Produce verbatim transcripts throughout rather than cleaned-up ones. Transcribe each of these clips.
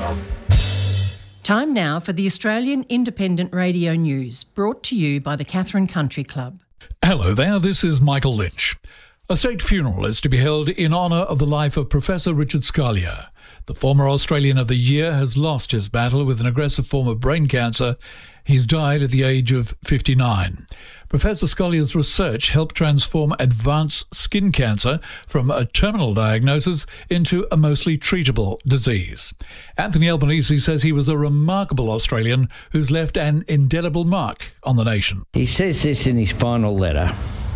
Time now for the Australian Independent Radio News, brought to you by the Catherine Country Club. Hello there, this is Michael Lynch. A state funeral is to be held in honour of the life of Professor Richard Scalia. The former Australian of the Year has lost his battle with an aggressive form of brain cancer. He's died at the age of fifty-nine. Professor Scalia's research helped transform advanced skin cancer from a terminal diagnosis into a mostly treatable disease. Anthony Albanese says he was a remarkable Australian who's left an indelible mark on the nation. He says this in his final letter.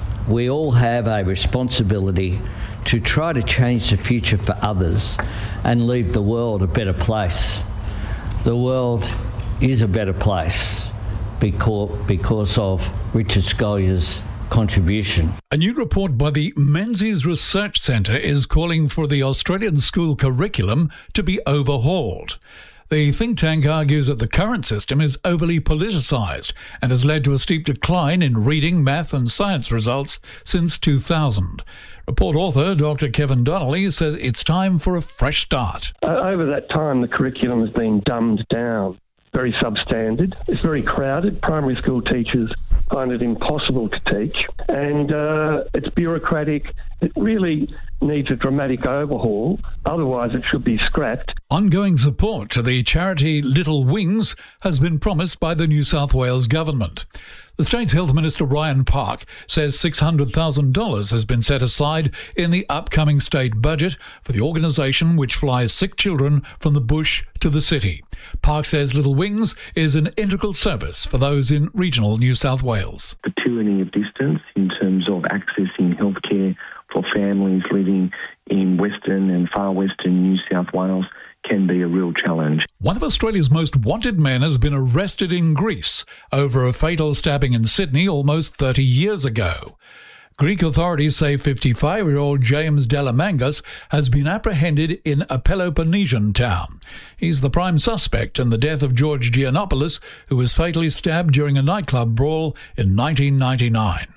We all have a responsibility to try to change the future for others and leave the world a better place. The world is a better place because, because of Richard Scalia's contribution. A new report by the Menzies Research Centre is calling for the Australian school curriculum to be overhauled. The think tank argues that the current system is overly politicised and has led to a steep decline in reading, math and science results since two thousand. Report author Doctor Kevin Donnelly says it's time for a fresh start. Uh, over that time, the curriculum has been dumbed down. Very substandard. It's very crowded. Primary school teachers find it impossible to teach. And uh, it's bureaucratic. It really needs a dramatic overhaul. Otherwise, it should be scrapped. Ongoing support to the charity Little Wings has been promised by the New South Wales government. The state's Health Minister Ryan Park says six hundred thousand dollars has been set aside in the upcoming state budget for the organisation which flies sick children from the bush to the city. Park says Little Wings is an integral service for those in regional New South Wales. The tyranny of distance in terms of accessing healthcare for families living in Western and far Western New South Wales can be a real challenge. One of Australia's most wanted men has been arrested in Greece over a fatal stabbing in Sydney almost thirty years ago. Greek authorities say fifty-five-year-old James Delamangas has been apprehended in a Peloponnesian town. He's the prime suspect in the death of George Giannopoulos, who was fatally stabbed during a nightclub brawl in nineteen ninety-nine.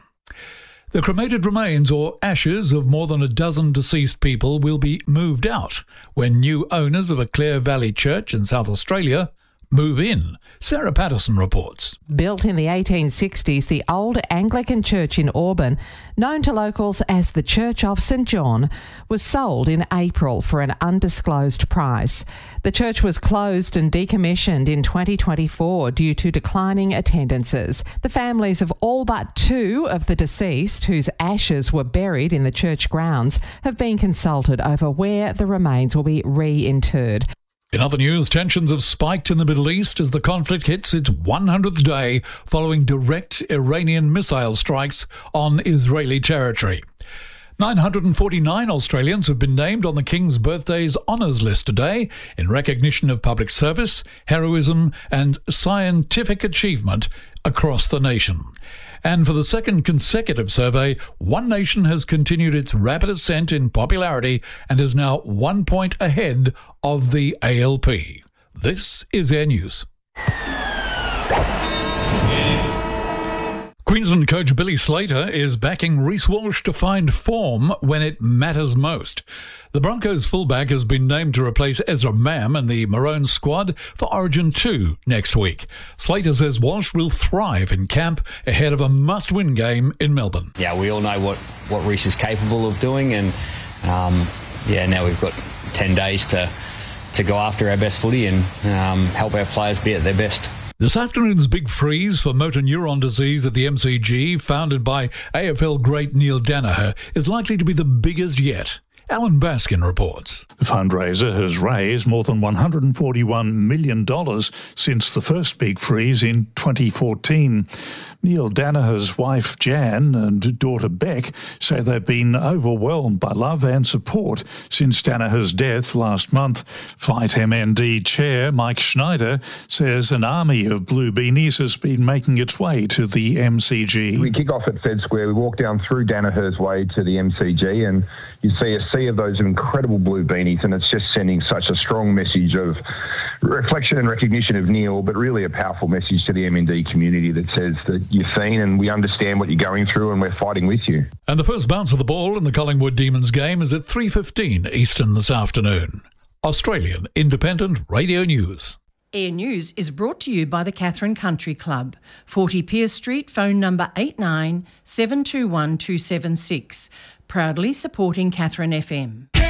The cremated remains or ashes of more than a dozen deceased people will be moved out when new owners of a Clare Valley church in South Australia move in. Sarah Patterson reports. Built in the eighteen sixties, the old Anglican church in Auburn, known to locals as the Church of Saint John, was sold in April for an undisclosed price. The church was closed and decommissioned in twenty twenty-four due to declining attendances. The families of all but two of the deceased, whose ashes were buried in the church grounds, have been consulted over where the remains will be reinterred. In other news, tensions have spiked in the Middle East as the conflict hits its one hundredth day following direct Iranian missile strikes on Israeli territory. nine hundred forty-nine Australians have been named on the King's Birthday's honours list today in recognition of public service, heroism and scientific achievement across the nation. And for the second consecutive survey, One Nation has continued its rapid ascent in popularity and is now one point ahead of the A L P. This is Air News. Queensland coach Billy Slater is backing Reece Walsh to find form when it matters most. The Broncos fullback has been named to replace Ezra Mam in the Maroon squad for Origin two next week. Slater says Walsh will thrive in camp ahead of a must-win game in Melbourne. Yeah, we all know what, what Reece is capable of doing, and um, yeah, now we've got ten days to, to go after our best footy and um, help our players be at their best. This afternoon's big freeze for motor neuron disease at the M C G, founded by A F L great Neil Danaher, is likely to be the biggest yet. Alan Baskin reports. The fundraiser has raised more than one hundred forty-one million dollars since the first big freeze in twenty fourteen. Neil Danaher's wife Jan and daughter Beck say they've been overwhelmed by love and support since Danaher's death last month. Fight M N D chair Mike Schneider says an army of blue beanies has been making its way to the M C G. We kick off at Fed Square. We walk down through Danaher's way to the M C G, and you see a sea of those incredible blue beanies, and it's just sending such a strong message of reflection and recognition of Neil, but really a powerful message to the M N D community that says that you're seen and we understand what you're going through and we're fighting with you. And the first bounce of the ball in the Collingwood Demons game is at three fifteen Eastern this afternoon. Australian Independent Radio News. Air News is brought to you by the Katherine Country Club, forty Pierce Street, phone number eight nine seven two one two seven six, proudly supporting Katherine F M.